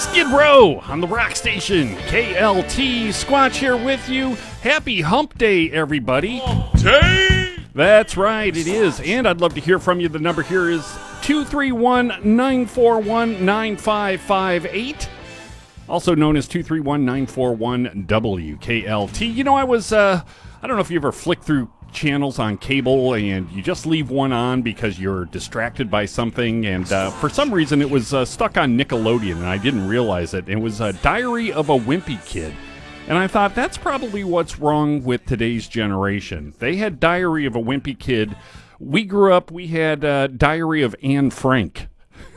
Skid Row on the rock station, KLT. Squatch here with you. Happy Hump Day, everybody. Hump Day! That's right, it is. And I'd love to hear from you. The number here is 231-941-9558. Also known as 231-941-WKLT. You know, I don't know if you ever flick through channels on cable and you just leave one on because you're distracted by something, and for some reason it was stuck on Nickelodeon and I didn't realize it. It was Diary of a Wimpy Kid, and I thought that's probably what's wrong with today's generation. They had Diary of a Wimpy Kid. We grew up, we had Diary of Anne Frank.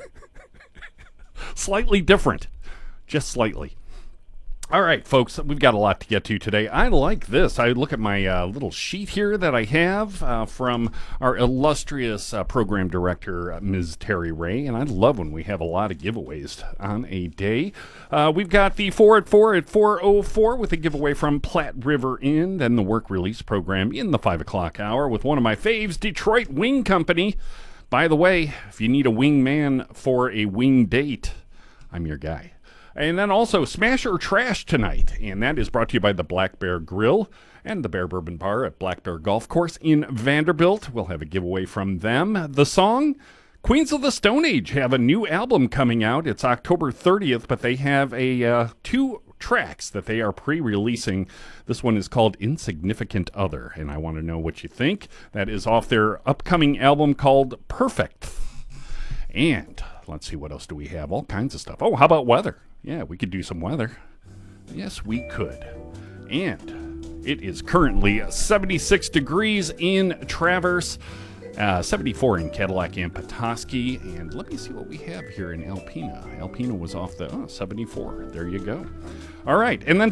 Slightly different, just slightly. All right, folks, we've got a lot to get to today. I like this. I look at my little sheet here that I have from our illustrious program director, Ms. Terry Ray, and I love when we have a lot of giveaways on a day. We've got the 4 at 4 at 4:04 with a giveaway from Platte River Inn, then the work release program in the 5 o'clock hour with one of my faves, Detroit Wing Company. By the way, if you need a wingman for a wing date, I'm your guy. And then also Smash or Trash tonight, and that is brought to you by the Black Bear Grill and the Bear Bourbon Bar at Black Bear Golf Course in Vanderbilt. We'll have a giveaway from them. The song, Queens of the Stone Age have a new album coming out. It's October 30th, but they have two tracks that they are pre-releasing. This one is called Insignificant Other, and I want to know what you think. That is off their upcoming album called Perfect. And let's see, what else do we have? All kinds of stuff. Oh, how about weather? Yeah, we could do some weather. Yes, we could. And it is currently 76 degrees in Traverse, 74 in Cadillac and Petoskey. And let me see what we have here in Alpena. Alpena was off the 74. There you go. All right, and then